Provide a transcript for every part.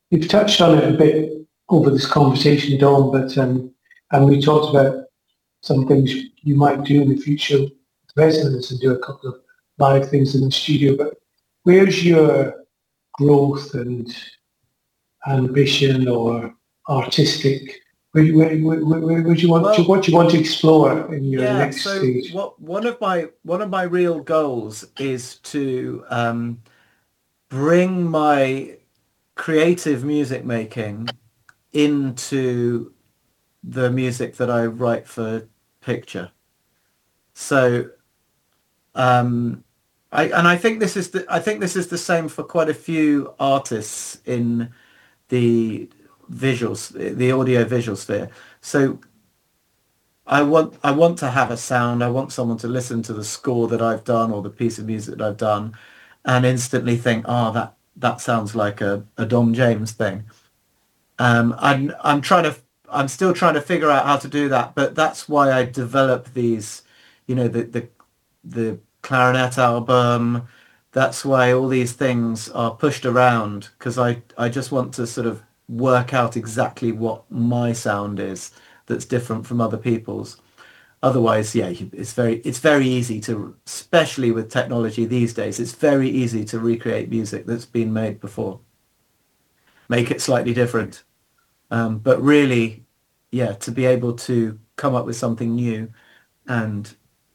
you've touched on it a bit over this conversation, Dawn, but and we talked about some things you might do in the future with residents and do a couple of live things in the studio. But where's your growth and ambition or artistic? Where do you want to, Well, what do you want to explore in your yeah. next So stage? what one of my real goals is to bring my creative music making into the music that I write for picture. So um, I think this is the same for quite a few artists in the visuals, the audio visual sphere. So I want to have a sound. I want someone to listen to the score that I've done or the piece of music that I've done, and instantly think, "Oh, that sounds like a Dom James thing." I'm trying to I'm still trying to figure out how to do that, but that's why I develop these, the clarinet album. That's why all these things are pushed around because I just want to sort of work out exactly what my sound is that's different from other people's. Otherwise, yeah, it's very easy to, especially with technology these days, it's very easy to recreate music that's been made before, make it slightly different. But really, yeah, to be able to come up with something new and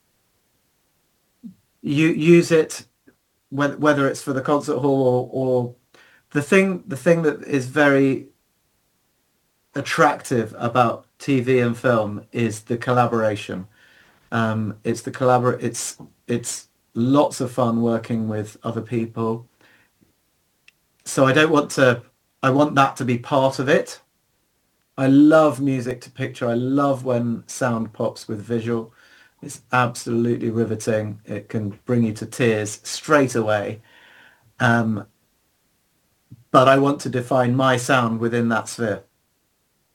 use it, whether it's for the concert hall or the thing that is very attractive about TV and film is the collaboration. It's lots of fun working with other people. So I want that to be part of it. I love music to picture. I love when sound pops with visual. It's absolutely riveting. It can bring you to tears straight away. Um, but I want to define my sound within that sphere.